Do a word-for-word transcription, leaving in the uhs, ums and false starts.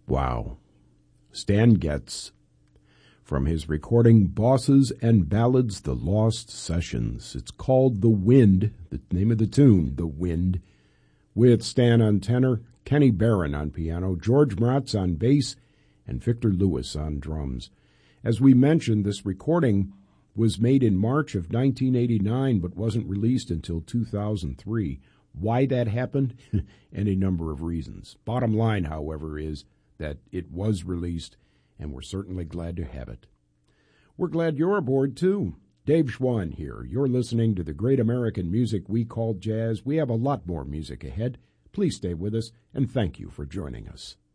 Wow. Stan Getz, from his recording Bosses and Ballads, The Lost Sessions. It's called The Wind, the name of the tune, The Wind, with Stan on tenor, Kenny Barron on piano, George Mratz on bass, and Victor Lewis on drums. As we mentioned, this recording was made in March of nineteen eighty-nine but wasn't released until two thousand three. Why that happened? Any number of reasons. Bottom line, however, is that it was released, and we're certainly glad to have it. We're glad you're aboard, too. Dave Schwann here. You're listening to the great American music we call jazz. We have a lot more music ahead. Please stay with us, and thank you for joining us.